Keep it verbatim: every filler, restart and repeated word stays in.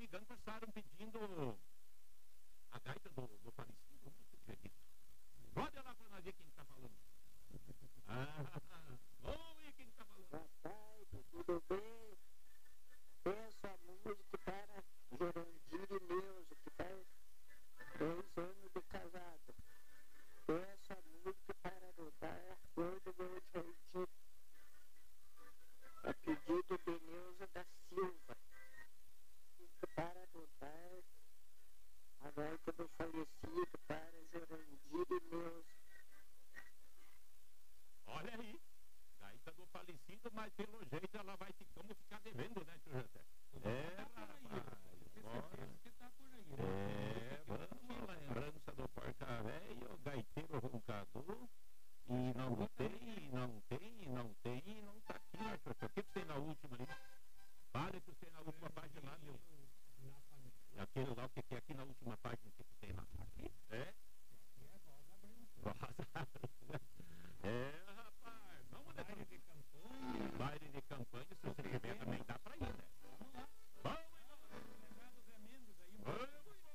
ligando, passaram pedindo a gaita do, do falecido. Não acredito. Roda lá pra nós ver quem tá falando. Ah, vamos ver quem tá falando. Rapaz, tudo bem? Essa música para Jurandir e Neuza, que faz dois anos de casado. Essa música para adotar a cor do meu jardim. A pedido de Neuza da Silva. Para adotar a gaita do falecido para Jurandir e Neuza. Olha aí, gaita do falecido, mas pelo jeito ela vai ficar, como ficar devendo, né, tio José? É, rapaz, é, vamos, lembrança do porca velho, gaiteiro roncador, e não tem, não tem, não tem, não tá aqui, né, tio? O que que tem na última ali? Vale que você na última página lá, meu. Aquele lá, o que que é aqui na última página?